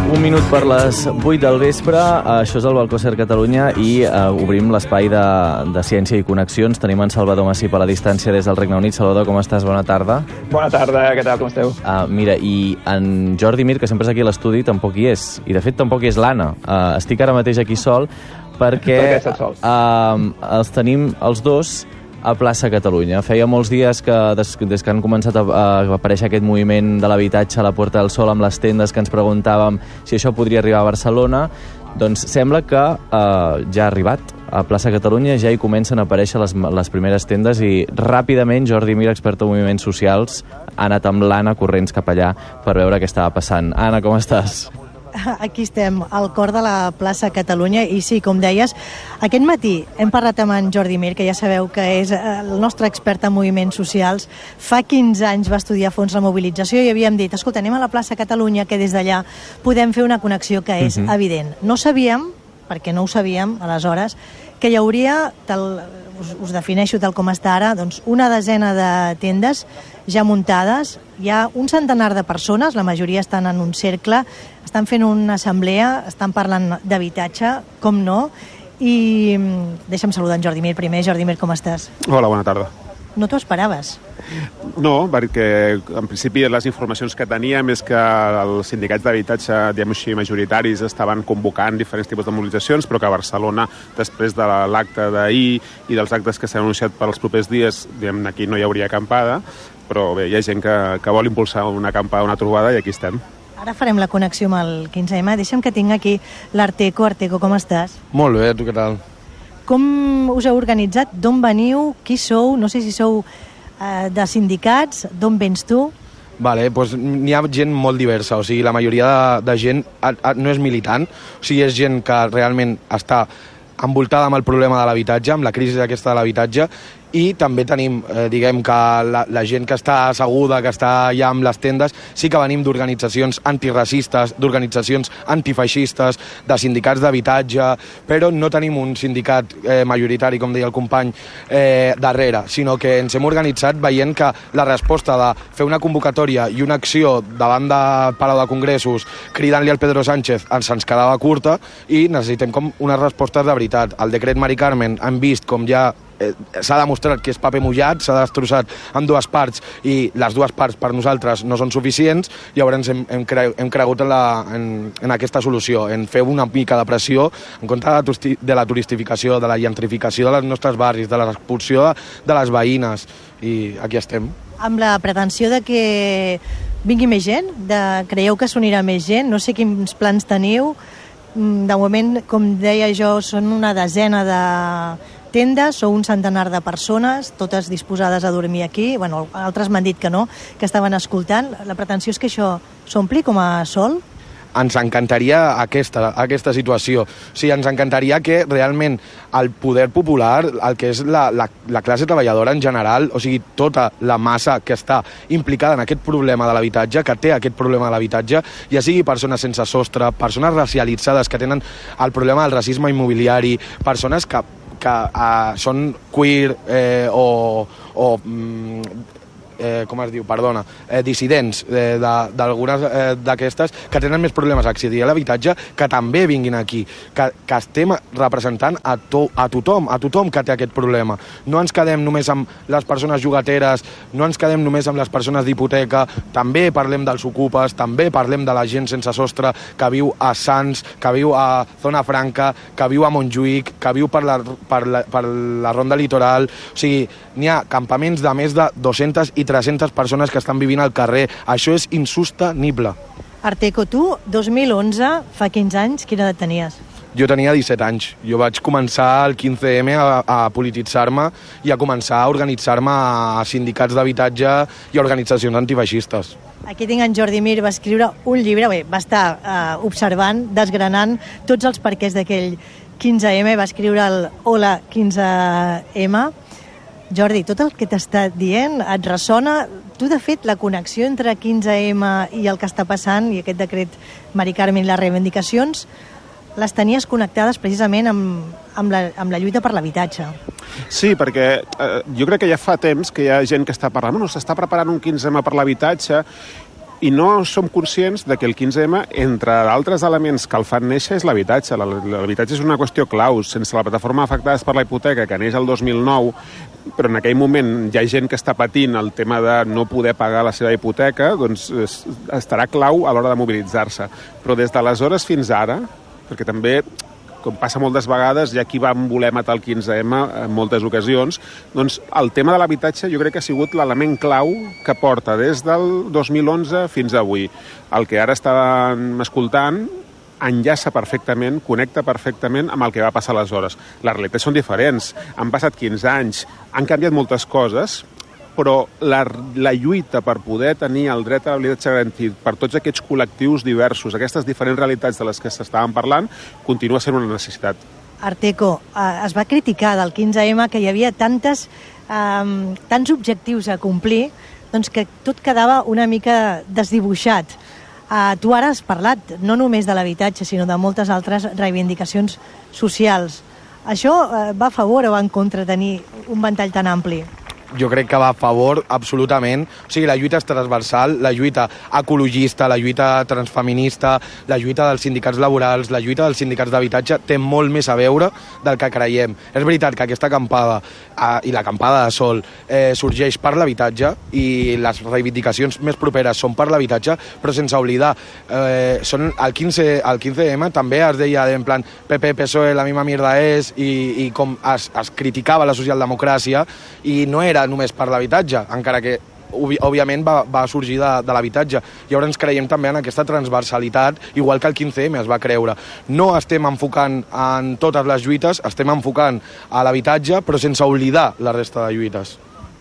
Un minut per les 8 del vespre, això és el Balcó Ser Catalunya i obrim l'espai de ciència i connexions. Tenim en Salvador Massip a la distància des del Regne Unit. Salvador, com estàs? Bona tarda. Bona tarda, què tal, com esteu? Mira, i en Jordi Mir, que sempre és aquí a l'estudi, tampoc hi és. I de fet tampoc hi és l'Anna. Estic ara mateix aquí sol perquè els tenim els dos a Plaça Catalunya. Feia molts dies que des que han començat a aparèixer aquest moviment de l'habitatge a la Puerta del Sol amb les tendes que ens preguntàvem si això podria arribar a Barcelona, doncs sembla que ja ha arribat a Plaça Catalunya, ja hi comencen a aparèixer les primeres tendes i ràpidament Jordi Mir, expert en moviments socials, ha anat amb l'Anna corrents cap allà per veure què estava passant. Anna, com estàs? Aquí estem, al cor de la plaça Catalunya, i sí, com deies, aquest matí hem parlat amb en Jordi Mir, que ja sabeu que és el nostre expert en moviments socials. Fa 15 anys va estudiar a fons la mobilització i havíem dit, escolta, anem a la plaça Catalunya, que des d'allà podem fer una connexió que és evident. No sabíem, perquè no ho sabíem aleshores, que hi hauria, us defineixo tal com està ara, doncs una desena de tendes ja muntades, hi ha un centenar de persones, la majoria estan en un cercle, estan fent una assemblea, estan parlant d'habitatge, com no, i deixa'm saludar en Jordi Mir primer. Jordi Mir, com estàs? Hola, bona tarda. No t'ho esperaves? No, perquè en principi les informacions que teníem és que els sindicats d'habitatge, diguem així, majoritaris estaven convocant diferents tipus de mobilitzacions, però que a Barcelona, després de l'acte d'ahir i dels actes que s'han anunciat per als propers dies, diguem, aquí no hi hauria acampada, però bé, hi ha gent que vol impulsar una acampada, una trobada, i aquí estem. Ara farem la connexió amb el 15M. Deixa'm que tinc aquí l'Arteco. Arteco, com estàs? Molt bé, tu què tal? Com us heu organitzat? D'on veniu? Qui sou? No sé si sou de sindicats. D'on vens tu? Vale, doncs n'hi ha gent molt diversa, o sigui, la majoria de gent no és militant, o sigui, és gent que realment està envoltada amb el problema de l'habitatge, amb la crisi aquesta de l'habitatge, i també tenim, diguem que la gent que està asseguda, que està allà amb les tendes, sí que venim d'organitzacions antiracistes, d'organitzacions antifeixistes, de sindicats d'habitatge, però no tenim un sindicat majoritari, com deia el company, darrere, sinó que ens hem organitzat veient que la resposta de fer una convocatòria i una acció davant del Palau de Congressos cridant-li al Pedro Sánchez ens quedava curta i necessitem com unes respostes de veritat. El decret Mari Carmen hem vist com ja s'ha demostrat que és paper mullat, s'ha destrossat en dues parts i les dues parts per nosaltres no són suficients, llavors hem cregut en aquesta solució, en fer una mica de pressió en contra de la turistificació, de la gentrificació dels nostres barris, de l'expulsió de les veïnes, i aquí estem. Amb la pretensió de que vingui més gent? Creieu que s'unirà més gent? No sé quins plans teniu. De moment, com deia jo, són una desena de tendes, sou un centenar de persones, totes disposades a dormir aquí. Bueno, altres m'han dit que no, que estaven escoltant. La pretensió és que això s'ompli com a sol? Ens encantaria aquesta situació. O sigui, ens encantaria que realment el poder popular, el que és la classe treballadora en general, o sigui, tota la massa que està implicada en aquest problema de l'habitatge, que té aquest problema de l'habitatge, ja sigui persones sense sostre, persones racialitzades que tenen el problema del racisme immobiliari, persones que són queer com es diu, perdona, dissidents d'algunes d'aquestes que tenen més problemes a accedir a l'habitatge, que també vinguin aquí, que estem representant a tothom que té aquest problema. No ens quedem només amb les persones llogateres, no ens quedem només amb les persones d'hipoteca, també parlem dels ocupes, també parlem de la gent sense sostre que viu a Sants, que viu a Zona Franca, que viu a Montjuïc, que viu per la Ronda Litoral. O sigui, n'hi ha campaments de més de 200 i 300 persones que estan vivint al carrer. Això és insostenible. Arteco, tu, 2011, fa 15 anys, quina edat tenies? Jo tenia 17 anys. Jo vaig començar el 15M a polititzar-me i a començar a organitzar-me a sindicats d'habitatge i a organitzacions antifeixistes. Aquí tinc en Jordi Mir, va escriure un llibre, va estar observant, desgranant tots els perquès d'aquell 15M, va escriure el Hola 15M. Jordi, tot el que t'està dient et ressona? Tu, de fet, la connexió entre 15M i el que està passant, i aquest decret Mari Carmen i les reivindicacions, les tenies connectades precisament amb la lluita per l'habitatge. Sí, perquè jo crec que ja fa temps que hi ha gent que està parlant, s'està preparant un 15M per l'habitatge, i no som conscients de que el 15M, entre d'altres elements que el fan néixer, és l'habitatge. L'habitatge és una qüestió clau. Sense la plataforma Afectades per la Hipoteca, que neix el 2009, però en aquell moment hi ha gent que està patint el tema de no poder pagar la seva hipoteca, doncs estarà clau a l'hora de mobilitzar-se. Però des d'aleshores fins ara, perquè també, com passa moltes vegades, hi ha qui va voler matar el 15M en moltes ocasions, doncs el tema de l'habitatge jo crec que ha sigut l'element clau que porta des del 2011 fins avui. El que ara estàvem escoltant enllaça perfectament, connecta perfectament amb el que va passar aleshores. Les realitats són diferents, han passat 15 anys, han canviat moltes coses, però la lluita per poder tenir el dret a l'habitatge garantit per tots aquests col·lectius diversos, aquestes diferents realitats de les que s'estaven parlant, continua sent una necessitat. Arteco, es va criticar del 15M que hi havia tants objectius a complir, doncs que tot quedava una mica desdibuixat. Tu ara has parlat no només de l'habitatge, sinó de moltes altres reivindicacions socials. Això va a favor o va en contra tenir un ventall tan ampli? Jo crec que va a favor, absolutament. O sigui, la lluita és transversal, la lluita ecologista, la lluita transfeminista, la lluita dels sindicats laborals, la lluita dels sindicats d'habitatge té molt més a veure del que creiem. És veritat que aquesta acampada i l'acampada de sol sorgeix per l'habitatge i les reivindicacions més properes són per l'habitatge, però sense oblidar, el 15M també es deia en plan PP, PSOE, la misma mierda és, i com es criticava la socialdemocràcia, i no era només per l'habitatge, encara que òbviament va sorgir de l'habitatge. I ara ens creiem també en aquesta transversalitat, igual que el 15M es va creure. No estem enfocant en totes les lluites, estem enfocant a l'habitatge, però sense oblidar la resta de lluites.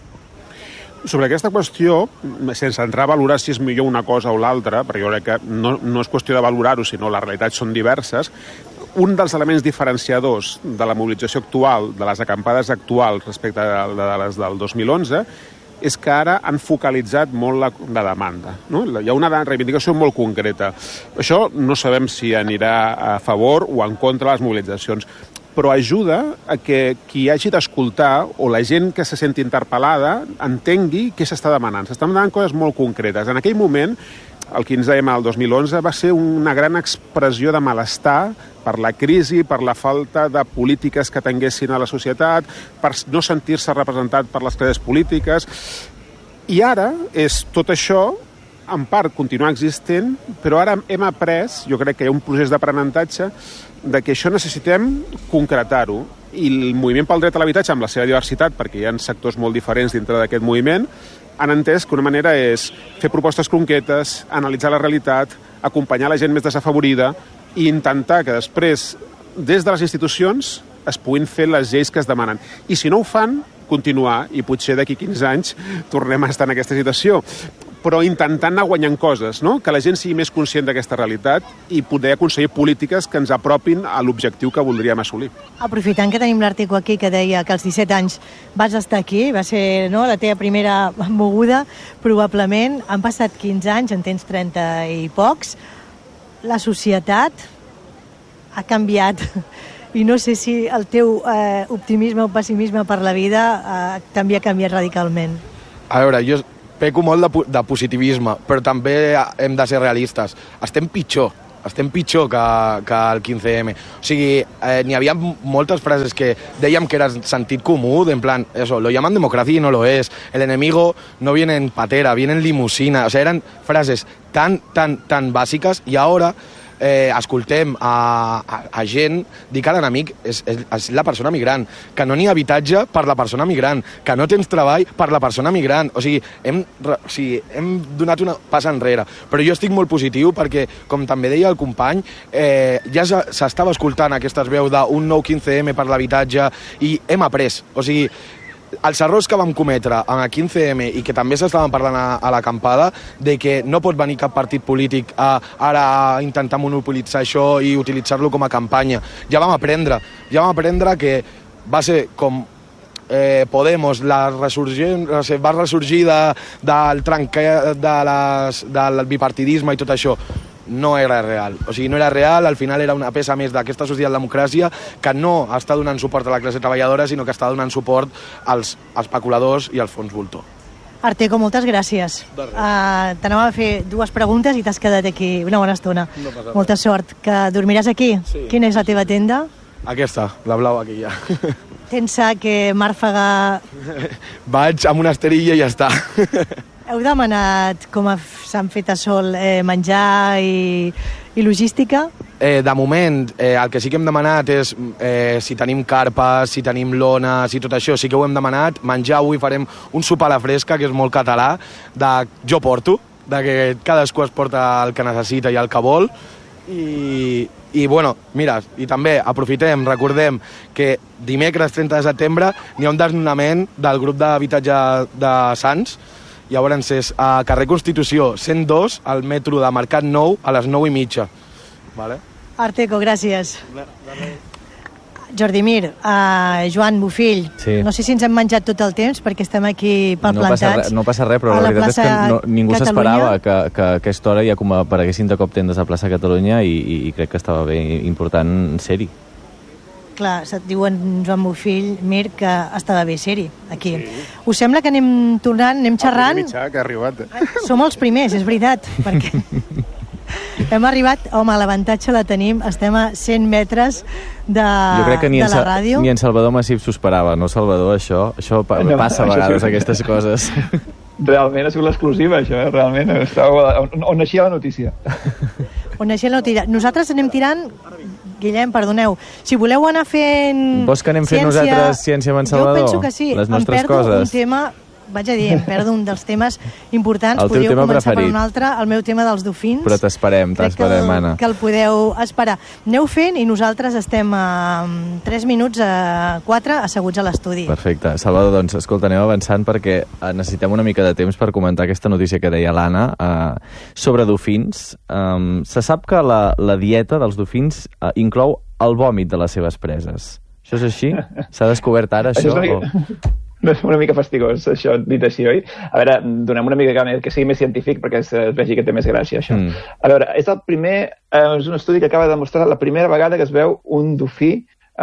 Sobre aquesta qüestió, sense entrar a valorar si és millor una cosa o l'altra, perquè jo crec que no és qüestió de valorar-ho, sinó les realitats són diverses, un dels elements diferenciadors de la mobilització actual, de les acampades actuals respecte a les del 2011, és que ara han focalitzat molt la demanda. No? Hi ha una reivindicació molt concreta. Això no sabem si anirà a favor o en contra de les mobilitzacions, però ajuda a que qui hagi d'escoltar o la gent que se senti interpel·lada entengui què s'està demanant. S'estan demanant coses molt concretes. En aquell moment, el 15M del 2011 va ser una gran expressió de malestar per la crisi, per la falta de polítiques que tinguessin a la societat, per no sentir-se representat per les classes polítiques. I ara és tot això, en part, continuar existent, però ara hem après, jo crec que hi ha un procés d'aprenentatge, de que això necessitem concretar-ho. I el moviment pel dret a l'habitatge, amb la seva diversitat, perquè hi ha sectors molt diferents dintre d'aquest moviment, han entès que una manera és fer propostes concretes, analitzar la realitat, acompanyar la gent més desafavorida i intentar que després, des de les institucions, es puguin fer les lleis que es demanen. I si no ho fan, continuar, i potser d'aquí 15 anys tornem a estar en aquesta situació, però intentant anar guanyant coses, no? Que la gent sigui més conscient d'aquesta realitat i poder aconseguir polítiques que ens apropin a l'objectiu que voldríem assolir. Aprofitant que tenim l'article aquí que deia que als 17 anys vas estar aquí, va ser la teva primera moguda, probablement, han passat 15 anys, en tens 30 i pocs, la societat ha canviat i no sé si el teu optimisme o pessimisme per la vida també ha canviat radicalment. A veure, jo peco molt de positivisme, però també hem de ser realistes. Estem pitjor que el 15M. O sigui, n'hi havia moltes frases que dèiem que eren sentit comú, en plan, eso, lo llaman democracia y no lo es, el enemigo no viene en patera, viene en limusina. O sigui, eren frases tan bàsiques i ara escoltem a gent dir que l'enemic és la persona migrant, que no n'hi ha habitatge per la persona migrant, que no tens treball per la persona migrant. O sigui, hem donat una passa enrere. Però jo estic molt positiu perquè, com també deia el company, ja s'estava escoltant aquestes veus d'un nou 15M per l'habitatge i hem après. O sigui, els errors que vam cometre en el 15M i que també s'estaven parlant a l'acampada de que no pot venir cap partit polític ara a intentar monopolitzar això i utilitzar-lo com a campanya. Ja vam aprendre que va ser com Podemos va ressorgir del bipartidisme i tot això. No era real. O sigui, no era real, al final era una peça més d'aquesta socialdemocràcia que no està donant suport a la classe treballadora, sinó que està donant suport als especuladors i als fons voltor. Arteco, moltes gràcies. T'anava a fer 2 preguntes i t'has quedat aquí una bona estona. No passa res. Molta sort. Que dormiràs aquí? Sí. Quina és la teva tenda? Aquesta, la blau aquí ja. Tens sac, màrfega... Vaig a una esterilla i ja està. Heu demanat com s'han fet a sol menjar i logística? De moment, el que sí que hem demanat és si tenim carpes, si tenim lones i tot això, sí que ho hem demanat. Menjar avui farem un sopar a la fresca, que és molt català, de jo porto, de que cadascú es porta el que necessita i el que vol. I bueno, mira, i també aprofitem, recordem que dimecres 30 de setembre n'hi ha un desnonament del grup d'habitatge de Sants. Llavors és a carrer Constitució 102, al metro de Mercat Nou, a les 9:30. Vale? Arteco, gràcies. Jordi Mir, Joan Bofill, Sí. no sé si ens hem menjat tot el temps perquè estem aquí palplantats. No passa res, però a la la veritat és que plaça ningú Catalunya. s'esperava que a aquesta hora ja com apareguessin de cop tendes a plaça Catalunya i crec que estava bé important ser-hi. Clar, se't diuen Joan Bofill, Mir, que estava bé ser-hi, aquí. Sí. Us sembla que anem tornant, anem xerrant? El primer mitjà que ha arribat. Som els primers, és veritat, perquè hem arribat, home, l'avantatge la tenim, estem a 100 metres de Jo crec que ni la ràdio. en Salvador Massip s'ho esperava, no, Salvador? Això passa a vegades, aquestes coses. Realment ha sigut l'exclusiva, això, realment. On naixia la notícia. On naixia la notícia. Nosaltres anem tirant... Guillem, perdoneu, si voleu anar fent... Vols que anem fent nosaltres ciència amb en Salvador? Jo penso que sí. Les nostres em perdo coses. un tema... Vaig a dir, em perdo un dels temes importants. El teu Podríeu tema començar preferit. per un altre, el meu tema dels dofins. Però t'esperem, Anna. Que el podeu esperar. Aneu fent i nosaltres estem a 3 minuts a 4 asseguts a l'estudi. Perfecte. Salvador, doncs, escolta, anem avançant perquè necessitem una mica de temps per comentar aquesta notícia que deia l'Anna sobre dofins. Se sap que la dieta dels dofins inclou el vòmit de les seves preses. Això és així? S'ha descobert ara, això? No és una mica fastigós, això, dit així, oi? A veure, donem una mica que sigui més científic perquè es vegi que té més gràcia, això. A veure, és un estudi que acaba de demostrar la primera vegada que es veu un dofí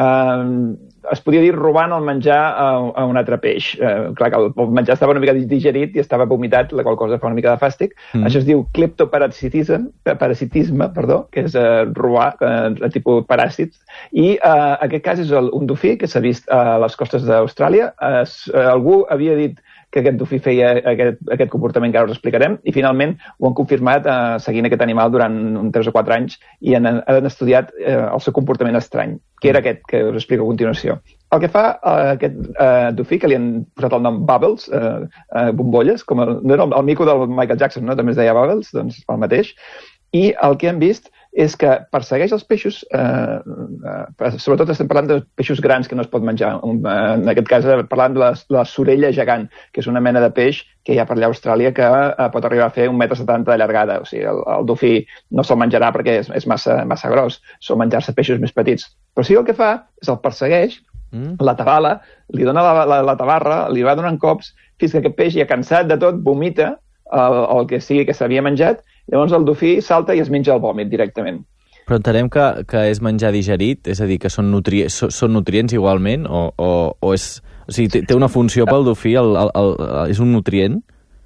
es podia dir robant el menjar a un altre peix. Clar que el menjar estava una mica digerit i estava vomitat, la qual cosa fa una mica de fàstic. Això es diu cleptoparasitisme, que és robar, tipus paràsits. I en aquest cas és un dofí que s'ha vist a les costes d'Austràlia. Algú havia dit que aquest dofí feia aquest comportament que ara us explicarem i finalment ho han confirmat seguint aquest animal durant 3 o 4 anys i han estudiat el seu comportament estrany, que era aquest que us explico a continuació. El que fa aquest dofí, que li han posat el nom Bubbles, bombolles, com no era el mico del Michael Jackson, no? També es deia Bubbles, doncs el mateix, i el que han vist és que persegueix els peixos, sobretot estem parlant de peixos grans que no es pot menjar. En aquest cas parlant de la sorella gegant, que és una mena de peix que hi ha per allà a Austràlia que pot arribar a fer 1,70 m de llargada. O sigui, el dofí no se'l menjarà perquè és massa gros, sol menjar-se peixos més petits. Però sí el que fa és el persegueix, l'atabala, li dona la tabarra, li va donant cops, fins que aquest peix, ja cansat de tot, vomita el que sigui que s'havia menjat. Llavors el dofí salta i es menja el vòmit directament. Però entenem que és menjar digerit? És a dir, que són nutrients igualment? O sigui, té una funció pel dofí? És un nutrient?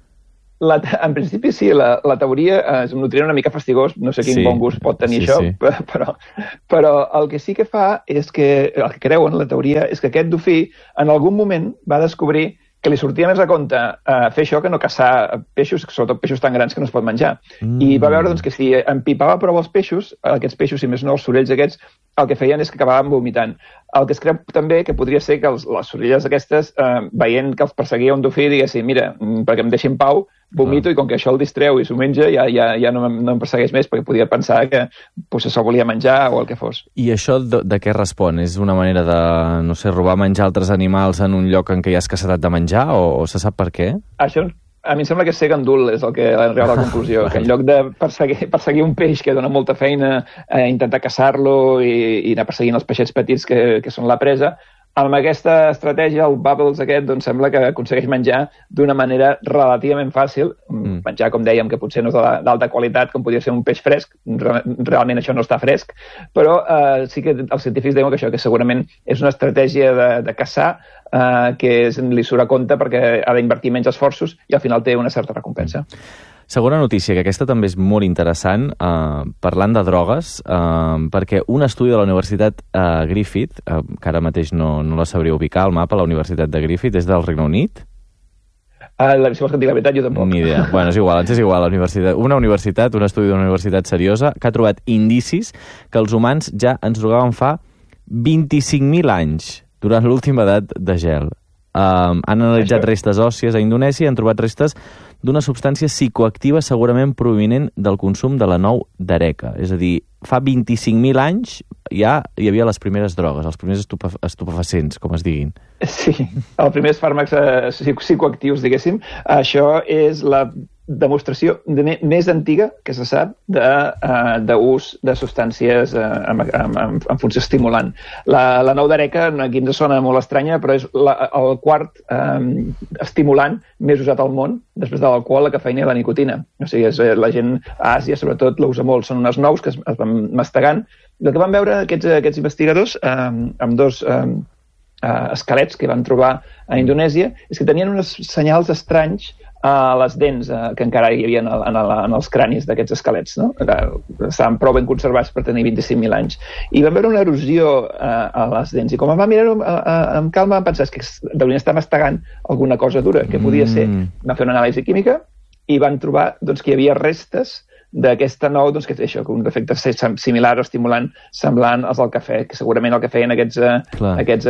En principi sí, la teoria és un nutrient una mica fastigós, no sé quin bon gust pot tenir això, però el que sí que fa és que, el que creuen, la teoria, és que aquest dofí en algun moment va descobrir que li sortia més a compte fer això que no caçar peixos, sobretot peixos tan grans que no es pot menjar. I va veure doncs, que si empipava prou els peixos, aquests peixos, si més no, els sorells aquests, el que feien és que acabaven vomitant. El que es creu també que podria ser que les sorelles aquestes, veient que els perseguia un dofí, diguessin, mira, perquè em deixi en pau, vomito i com que això el distreu i s'ho menja, ja no em persegueix més, perquè podia pensar que potser se'l volia menjar o el que fos. I això de què respon? És una manera de, no sé, robar menjar altres animals en un lloc en què hi ha escassetat de menjar o se sap per què? Això a mi em sembla que és ser gandul, és el que arriba a la conclusió, que en lloc de perseguir un peix que dona molta feina, intentar caçar-lo i anar perseguint els peixets petits que són la presa, amb aquesta estratègia, el Bubbles aquest, doncs sembla que aconsegueix menjar d'una manera relativament fàcil. Menjar, com dèiem, que potser no és d'alta qualitat, com podria ser un peix fresc. Realment això no està fresc, però sí que els científics diuen que això, que segurament és una estratègia de caçar que li surt a compte perquè ha d'invertir menys esforços i al final té una certa recompensa. Segona notícia, que aquesta també és molt interessant, parlant de drogues, perquè un estudi de la Universitat Griffith, que ara mateix no la sabria ubicar al mapa, la Universitat de Griffith, és del Regne Unit? Si vols que et digui la veritat, jo tampoc. Ni idea. Bueno, és igual, ens és igual. Un estudi d'una universitat seriosa, que ha trobat indicis que els humans ja ens drogaven fa 25.000 anys, durant l'última edat de gel. Han analitzat restes òssies a Indonèsia i han trobat restes d'una substància psicoactiva segurament provinent del consum de la nou d'areca. És a dir, fa 25.000 anys ja hi havia les primeres drogues, els primers estupefacients, com es diguin. Sí, els primers fàrmacs psicoactius, diguéssim. Això és la demostració més antiga que se sap d'ús de substàncies en funció estimulant. La nou d'areca, aquí ens sona molt estranya, però és el quart estimulant més usat al món, després de l'alcohol, la cafeïna i la nicotina. O sigui, la gent a Àsia, sobretot, l'usa molt. Són unes nous que es van mastegant. El que van veure aquests investigadors amb dos esquelets que van trobar a Indonèsia és que tenien uns senyals estranys a les dents que encara hi havia en els cranis d'aquests esquelets, no? Estaven prou ben conservats per tenir 25.000 anys. I van veure una erosió a les dents. I com van mirar amb calma, van pensar que deurien estar mastegant alguna cosa dura, que podia ser. Van fer una anàlisi química i van trobar doncs, que hi havia restes d'aquesta nou, doncs, que té això, un efecte similar o estimulant semblant als del cafè, que segurament el que feien aquests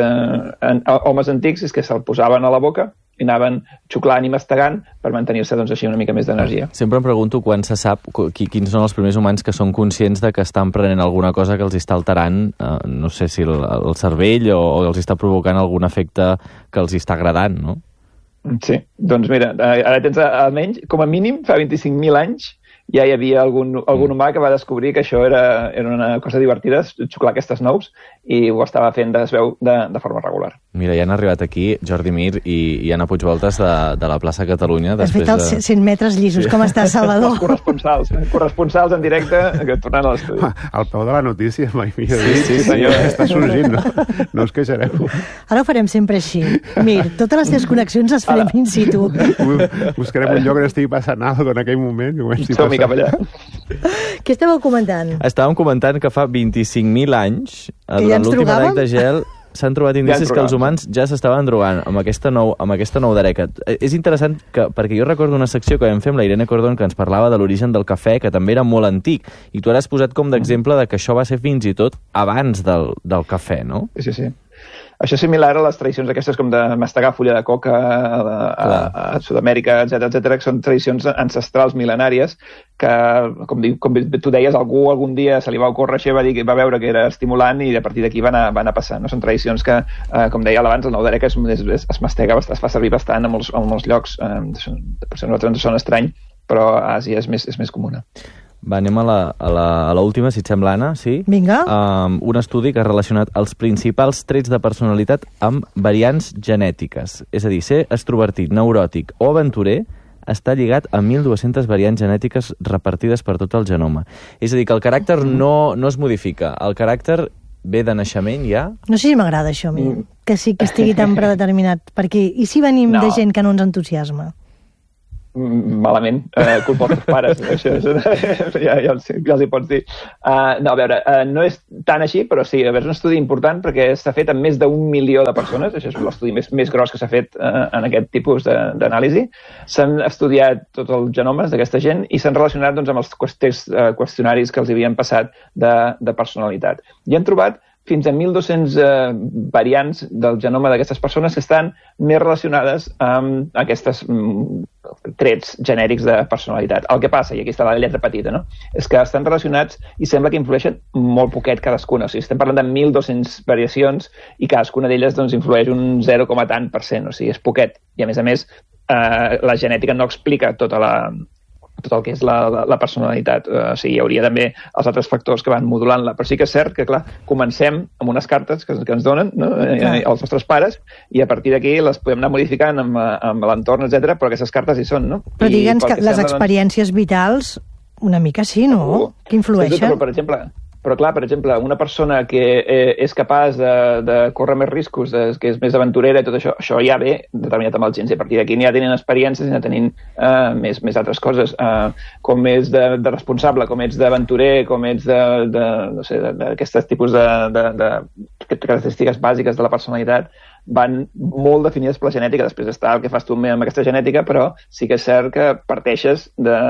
homes antics és que se'l posaven a la boca i anaven xuclant i mastegant per mantenir-se doncs, així una mica més d'energia. Sempre em pregunto quan se sap quins són els primers humans que són conscients de que estan prenent alguna cosa que els està alterant, no sé si el cervell o els està provocant algun efecte que els està agradant, no? Sí, doncs mira, ara tens almenys, com a mínim, fa 25.000 anys, ja hi havia algun humà que va descobrir que això era una cosa divertida, xuclar aquestes nous, i ho estava fent, es veu, de forma regular. Mira, ja han arribat aquí Jordi Mir i Anna Puigvoltes de la plaça Catalunya. Has fet els 100 metres llisos. Com estàs, Salvador? Els corresponsals en directe tornant a l'estudi. Al peu de la notícia, mai millor. Sí, senyor. Està sorgint, no us queixareu. Ara ho farem sempre així. Mir, totes les teves connexions les farem in situ. Buscarem un lloc on estigui passant alguna en aquell moment. Som-hi cap allà. Què estàveu comentant? Estàvem comentant que fa 25.000 anys, durant l'última edat de gel, s'han trobat indicis que els humans ja s'estaven drogant amb aquesta nou d'areca. És interessant perquè jo recordo una secció que vam fer amb la Irene Cordon que ens parlava de l'origen del cafè, que també era molt antic, i tu ara has posat com d'exemple de que això va ser fins i tot abans del cafè, no? Sí. Això és similar a les tradicions aquestes com de mastegar fulla de coca a Sud-amèrica, etc., que són tradicions ancestrals mil·lenàries que, com tu deies, algun dia se li va ocórrer això i va veure que era estimulant i a partir d'aquí va anar passant. No? Són tradicions que, com deia abans, el nou d'areca es mastega, es fa servir bastant a molts llocs. Per nosaltres ens sona estrany, però a Àsia és més comuna. Va, anem a l'última, si et sembla, Anna, sí? Vinga. Un estudi que ha relacionat els principals trets de personalitat amb variants genètiques. És a dir, ser extrovertit, neuròtic o aventurer està lligat a 1.200 variants genètiques repartides per tot el genoma. És a dir, que el caràcter no es modifica. El caràcter ve de naixement ja? No sé si m'agrada això a mi, que sí que estigui tan predeterminat. Perquè, i si venim de gent que no ens entusiasma? Malament, culpa dels pares, això ja els hi pots dir. No, a veure, no és tan així, però sí, és un estudi important perquè s'ha fet amb més d'1 milió de persones, això és l'estudi més gros que s'ha fet en aquest tipus d'anàlisi. S'han estudiat tots els genomes d'aquesta gent i s'han relacionat doncs, amb els qüestionaris que els havien passat de personalitat. I han trobat fins a 1.200 variants del genoma d'aquestes persones que estan més relacionades amb aquests trets genèrics de personalitat. El que passa, i aquí està la lletra petita, no? És que estan relacionats i sembla que influeixen molt poquet cadascuna. O sigui, estem parlant de 1.200 variacions i cadascuna d'elles doncs, influeix un 0, tant %. O sigui, és poquet. I a més, la genètica no explica tota tot el que és la personalitat. O sigui, hi hauria també els altres factors que van modulant-la. Però sí que és cert que, clar, comencem amb unes cartes que ens donen, no? Els nostres pares, i a partir d'aquí les podem anar modificant amb l'entorn, etc. però aquestes cartes hi són, no? Però digue'ns que les experiències vitals una mica sí, no? Que influeixen. Però clar, per exemple, una persona que és capaç de córrer més riscos, que és més aventurera i tot això, això ja ve determinat amb els gens. I a partir d'aquí ja tenen experiències i ja tenen més altres coses. Com ets de responsable, com ets d'aventurer, com ets no sé, d'aquestes tipus de característiques bàsiques de la personalitat, van molt definides per la genètica. Després està el que fas tu amb aquesta genètica, però sí que és cert que parteixes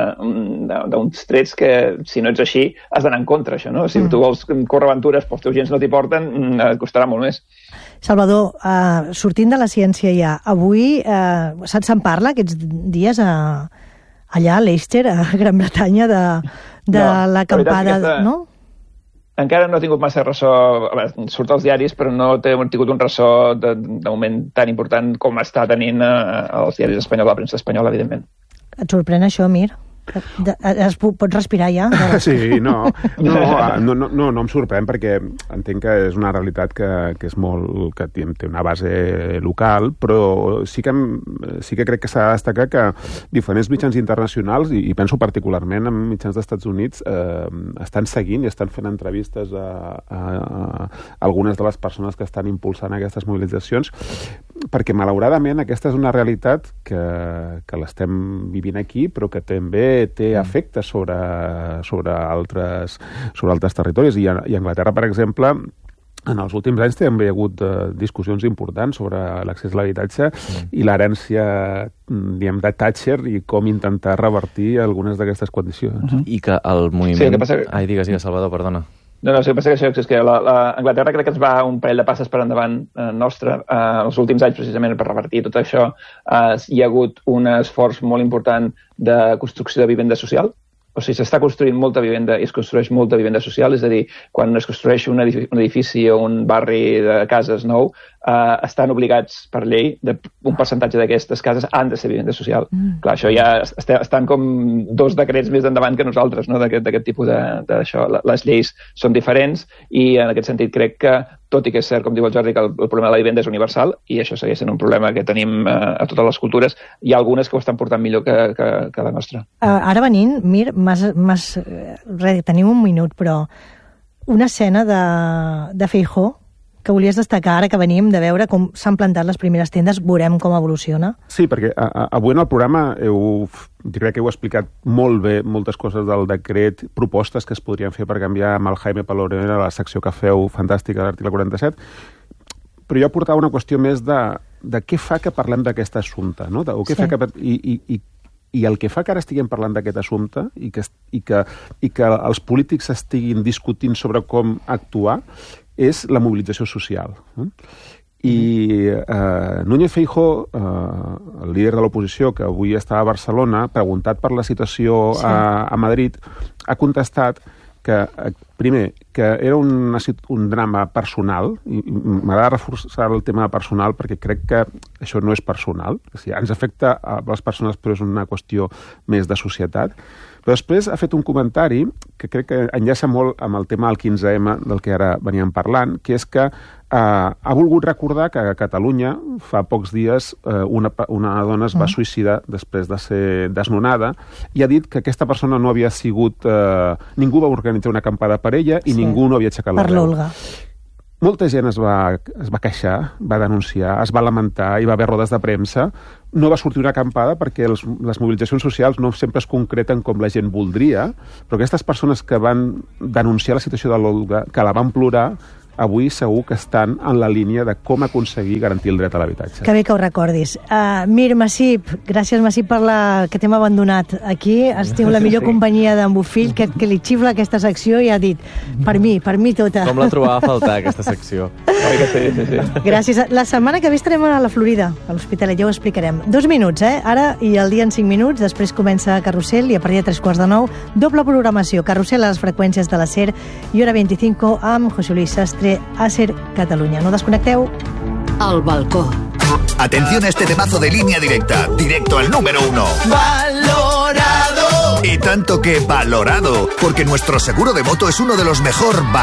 d'uns trets que, si no ets així, has d'anar en contra, això, no? Si tu vols córrer aventures, però els teus gens no t'hi porten, et costarà molt més. Salvador, sortint de la ciència ja, avui se'n parla aquests dies allà a Leicester, a Gran Bretanya, de l'acampada, no? Encara no ha tingut massa ressò, surt als diaris, però no ha tingut un ressò de moment tan important com està tenint els diaris espanyols, la premsa espanyola, evidentment. Et sorprèn això, Mir? Pots respirar ja? Sí, no em sorprèn perquè entenc que és una realitat que és molt, que té una base local, però sí que crec que s'ha de destacar que diferents mitjans internacionals, i penso particularment en mitjans dels Estats Units, estan seguint i estan fent entrevistes a algunes de les persones que estan impulsant aquestes mobilitzacions, perquè malauradament aquesta és una realitat que l'estem vivint aquí, però que també té efectes sobre altres territoris. I a Anglaterra, per exemple, en els últims anys també hi ha hagut discussions importants sobre l'accés a l'habitatge i l'herència, diguem, de Thatcher i com intentar revertir algunes d'aquestes condicions. I que el moviment... Sí, Ai, digues, Salvador, perdona. No, el que passa és que Anglaterra crec que ens va un parell de passes per endavant nostre. Els últims anys, precisament, per revertir tot això, hi ha hagut un esforç molt important de construcció de vivenda social. O sigui, s'està construint molta vivenda i es construeix molta vivenda social, és a dir, quan es construeix un edifici o un barri de cases nou, estan obligats per llei, un percentatge d'aquestes cases han de ser vivenda social. Clar, això ja estan com 2 decrets més endavant que nosaltres, no? d'aquest tipus d'això. Les lleis són diferents i en aquest sentit crec que, tot i que és cert, com diu el Jordi, que el problema de la vivenda és universal, i això segueix sent un problema que tenim a totes les cultures, hi ha algunes que ho estan portant millor que la nostra. Ara venint, Mir, tenim un minut, però una escena de Feijóo que volies destacar ara que venim de veure com s'han plantat les primeres tendes, veurem com evoluciona. Sí, perquè avui en el programa crec que heu explicat molt bé moltes coses del decret, propostes que es podrien fer per canviar amb el Jaime Palorena a la secció que feu fantàstica de l'article 47, però jo aportava una qüestió més de què fa que parlem d'aquest assumpte, no? I el que fa que ara estiguem parlant d'aquest assumpte i que els polítics estiguin discutint sobre com actuar és la mobilització social. I Núñez Feijóo, el líder de l'oposició, que avui està a Barcelona, preguntat per la situació a Madrid, ha contestat que, primer, que era un drama personal, i m'agrada reforçar el tema personal perquè crec que això no és personal, o sigui, ens afecta a les persones però és una qüestió més de societat. Però després ha fet un comentari que crec que enllaça molt amb el tema del 15M del que ara veníem parlant, que és que ha volgut recordar que a Catalunya fa pocs dies una dona es va suïcidar després de ser desnonada i ha dit que aquesta persona no havia sigut... ningú va organitzar una acampada per ella i ningú no havia aixecat la veu. Per l'Olga. Molta gent es va queixar, va denunciar, es va lamentar, hi va haver rodes de premsa. No va sortir una acampada perquè les mobilitzacions socials no sempre es concreten com la gent voldria, però aquestes persones que van denunciar la situació de l'Olga, que la van plorar, avui segur que estan en la línia de com aconseguir garantir el dret a l'habitatge. Que bé que ho recordis. Mir, Massip, gràcies, Massip, que t'hem abandonat aquí. Estiu la millor companyia d'en Bofill, que li xifla aquesta secció i ha dit, per mi tota. Com la trobava a faltar, aquesta secció? Sí. Gràcies. La setmana que ve estarem a la Florida, a l'Hospitalet, ja ho explicarem. 2 minuts, ara, i el dia en 5 minuts, després comença Carrusel i a partir de 3:45, doble programació, Carrusel a les freqüències de la SER i hora 25 amb José Luis Sastre a SER Catalunya. No desconnecteu. Al balcó. Atención a este temazo de Línea Directa, directo al número 1. Valorado. Y tanto que valorado, porque nuestro seguro de moto es uno de los mejor